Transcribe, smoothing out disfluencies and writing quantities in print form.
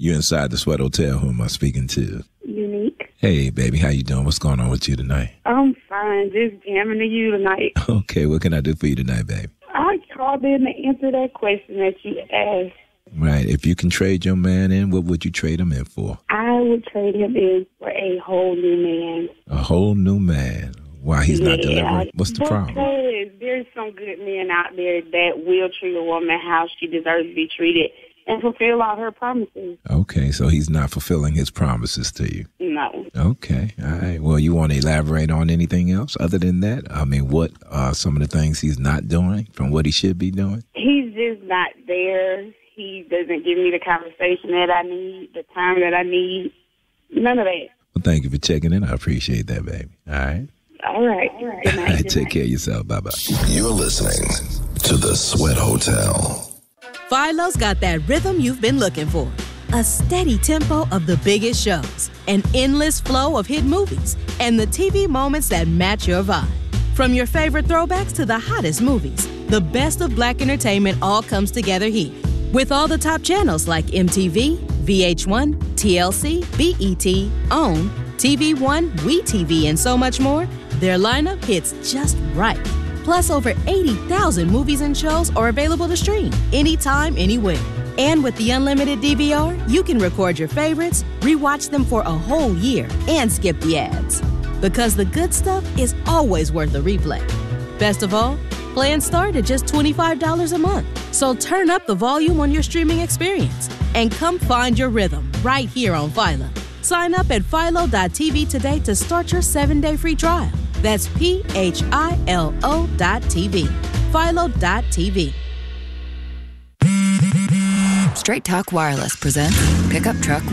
You're inside the Sweat Hotel. Who am I speaking to? Unique. Hey, baby, how you doing? What's going on with you tonight? I'm fine. Just jamming to you tonight. Okay, what can I do for you tonight, baby? I called in to answer that question that you asked. Right. If you can trade your man in, what would you trade him in for? I would trade him in for a whole new man. A whole new man. Why he's not delivering? What's the problem? Because there's some good men out there that will treat a woman how she deserves to be treated and fulfill all her promises. Okay, so he's not fulfilling his promises to you. No. Okay, all right. Well, you want to elaborate on anything else other than that? I mean, what are some of the things he's not doing from what he should be doing? He's just not there. He doesn't give me the conversation that I need, the time that I need. None of that. Well, thank you for checking in. I appreciate that, baby. All right. All right. Good night. Take care of yourself. Bye-bye. You're listening to The Sweat Hotel. Philo's got that rhythm you've been looking for. A steady tempo of the biggest shows, an endless flow of hit movies, and the TV moments that match your vibe. From your favorite throwbacks to the hottest movies, the best of Black entertainment all comes together here. With all the top channels like MTV, VH1, TLC, BET, OWN, TV One, WeTV, and so much more, their lineup hits just right. Plus, over 80,000 movies and shows are available to stream anytime, anywhere. And with the unlimited DVR, you can record your favorites, rewatch them for a whole year, and skip the ads. Because the good stuff is always worth a replay. Best of all, plans start at just $25 a month. So turn up the volume on your streaming experience and come find your rhythm right here on Philo. Sign up at philo.tv today to start your 7-day free trial. That's PHILO.TV. Philo.tv. Straight Talk Wireless presents Pickup Truck